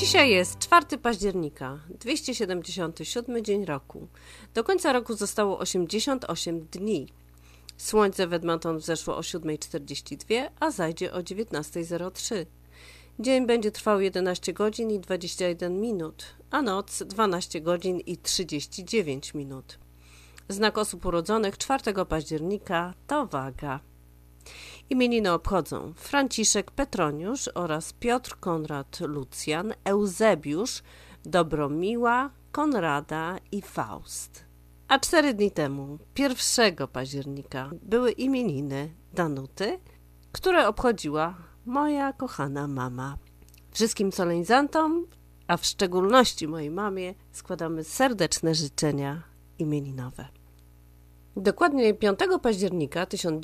Dzisiaj jest 4 października, 277 dzień roku. Do końca roku zostało 88 dni. Słońce w Edmonton wzeszło o 7:42, a zajdzie o 19:03. Dzień będzie trwał 11 godzin i 21 minut, a noc 12 godzin i 39 minut. Znak osób urodzonych 4 października to waga. Imieniny obchodzą Franciszek Petroniusz oraz Piotr Konrad Lucjan, Eusebiusz, Dobromiła, Konrada i Faust. A 4 dni temu, 1 października, były imieniny Danuty, które obchodziła moja kochana mama. Wszystkim solenizantom, a w szczególności mojej mamie, składamy serdeczne życzenia imieninowe. Dokładnie 5 października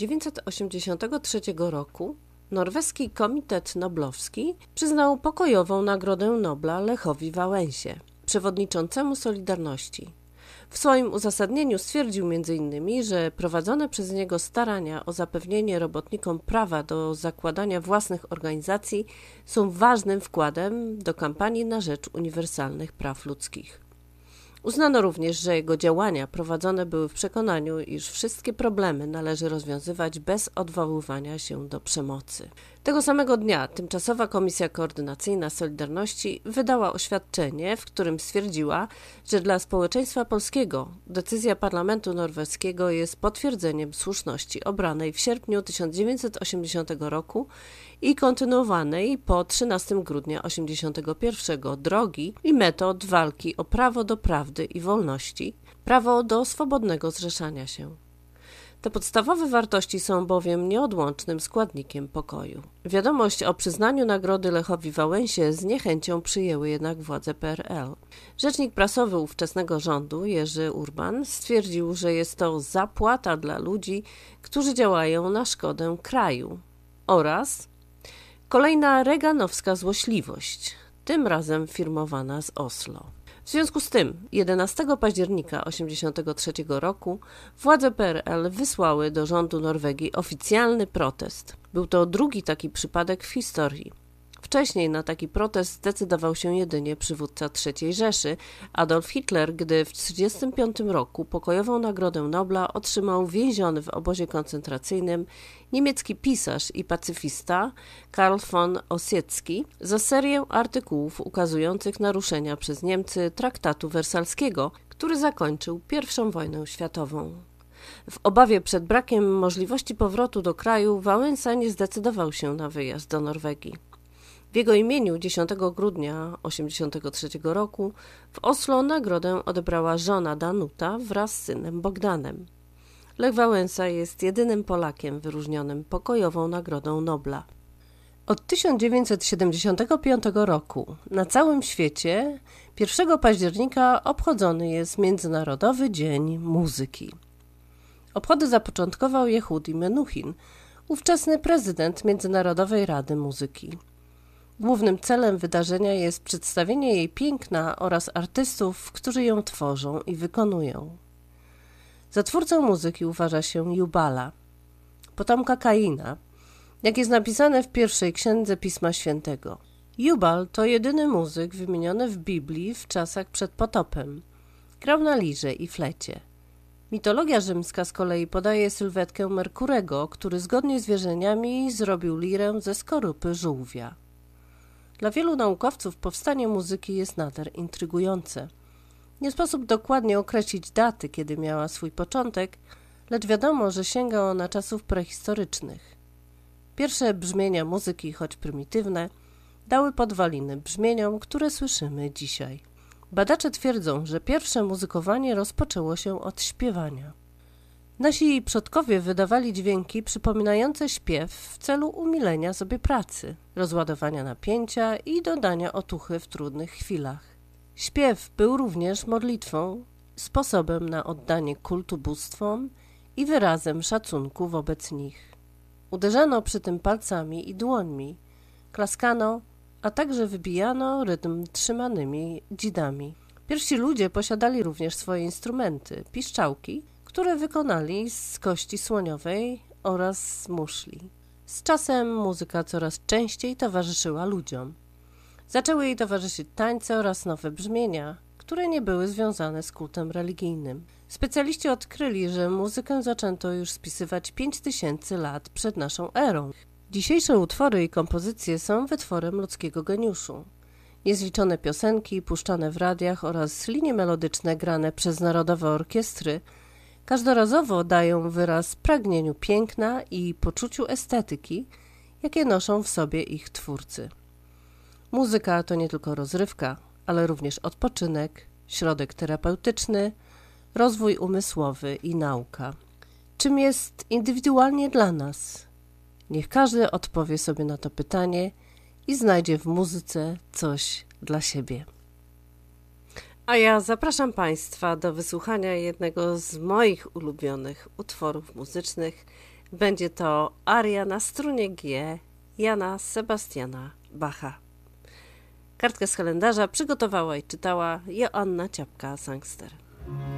1983 roku norweski Komitet Noblowski przyznał pokojową Nagrodę Nobla Lechowi Wałęsie, przewodniczącemu Solidarności. W swoim uzasadnieniu stwierdził m.in., że prowadzone przez niego starania o zapewnienie robotnikom prawa do zakładania własnych organizacji są ważnym wkładem do kampanii na rzecz uniwersalnych praw ludzkich. Uznano również, że jego działania prowadzone były w przekonaniu, iż wszystkie problemy należy rozwiązywać bez odwoływania się do przemocy. Tego samego dnia Tymczasowa Komisja Koordynacyjna Solidarności wydała oświadczenie, w którym stwierdziła, że dla społeczeństwa polskiego decyzja parlamentu norweskiego jest potwierdzeniem słuszności obranej w sierpniu 1980 roku i kontynuowanej po 13 grudnia 1981 drogi i metod walki o prawo do prawdy i wolności, prawo do swobodnego zrzeszania się. Te podstawowe wartości są bowiem nieodłącznym składnikiem pokoju. Wiadomość o przyznaniu nagrody Lechowi Wałęsie z niechęcią przyjęły jednak władze PRL. Rzecznik prasowy ówczesnego rządu, Jerzy Urban, stwierdził, że jest to zapłata dla ludzi, którzy działają na szkodę kraju oraz kolejna reganowska złośliwość, tym razem firmowana z Oslo. W związku z tym 11 października 1983 roku władze PRL wysłały do rządu Norwegii oficjalny protest. Był to drugi taki przypadek w historii. Wcześniej na taki protest zdecydował się jedynie przywódca III Rzeszy, Adolf Hitler, gdy w 1935 roku pokojową Nagrodę Nobla otrzymał więziony w obozie koncentracyjnym niemiecki pisarz i pacyfista Karl von Ossietzky za serię artykułów ukazujących naruszenia przez Niemcy traktatu wersalskiego, który zakończył I wojnę światową. W obawie przed brakiem możliwości powrotu do kraju Wałęsa nie zdecydował się na wyjazd do Norwegii. W jego imieniu 10 grudnia 1983 roku w Oslo nagrodę odebrała żona Danuta wraz z synem Bogdanem. Lech Wałęsa jest jedynym Polakiem wyróżnionym pokojową Nagrodą Nobla. Od 1975 roku na całym świecie 1 października obchodzony jest Międzynarodowy Dzień Muzyki. Obchody zapoczątkował Yehudi Menuhin, ówczesny prezydent Międzynarodowej Rady Muzyki. Głównym celem wydarzenia jest przedstawienie jej piękna oraz artystów, którzy ją tworzą i wykonują. Za twórcę muzyki uważa się Jubala, potomka Kaina, jak jest napisane w pierwszej księdze Pisma Świętego. Jubal to jedyny muzyk wymieniony w Biblii w czasach przed potopem. Grał na lirze i flecie. Mitologia rzymska z kolei podaje sylwetkę Merkurego, który zgodnie z wierzeniami zrobił lirę ze skorupy żółwia. Dla wielu naukowców powstanie muzyki jest nader intrygujące. Nie sposób dokładnie określić daty, kiedy miała swój początek, lecz wiadomo, że sięga ona czasów prehistorycznych. Pierwsze brzmienia muzyki, choć prymitywne, dały podwaliny brzmieniom, które słyszymy dzisiaj. Badacze twierdzą, że pierwsze muzykowanie rozpoczęło się od śpiewania. Nasi przodkowie wydawali dźwięki przypominające śpiew w celu umilenia sobie pracy, rozładowania napięcia i dodania otuchy w trudnych chwilach. Śpiew był również modlitwą, sposobem na oddanie kultu bóstwom i wyrazem szacunku wobec nich. Uderzano przy tym palcami i dłońmi, klaskano, a także wybijano rytm trzymanymi dzidami. Pierwsi ludzie posiadali również swoje instrumenty, piszczałki, które wykonali z kości słoniowej oraz z muszli. Z czasem muzyka coraz częściej towarzyszyła ludziom. Zaczęły jej towarzyszyć tańce oraz nowe brzmienia, które nie były związane z kultem religijnym. Specjaliści odkryli, że muzykę zaczęto już spisywać 5000 lat przed naszą erą. Dzisiejsze utwory i kompozycje są wytworem ludzkiego geniuszu. Niezliczone piosenki puszczane w radiach oraz linie melodyczne grane przez narodowe orkiestry każdorazowo dają wyraz pragnieniu piękna i poczuciu estetyki, jakie noszą w sobie ich twórcy. Muzyka to nie tylko rozrywka, ale również odpoczynek, środek terapeutyczny, rozwój umysłowy i nauka. Czym jest indywidualnie dla nas? Niech każdy odpowie sobie na to pytanie i znajdzie w muzyce coś dla siebie. A ja zapraszam Państwa do wysłuchania jednego z moich ulubionych utworów muzycznych. Będzie to aria na strunie G Jana Sebastiana Bacha. Kartkę z kalendarza przygotowała i czytała Joanna Ciapka-Sangster.